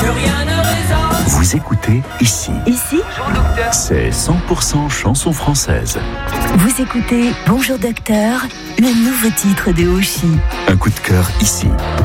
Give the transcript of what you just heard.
que rien ne résonne. Vous écoutez Ici. Ici, C'est 100% chanson française. vous écoutez Bonjour Docteur, le nouveau titre de Oshi. Un coup de cœur ici.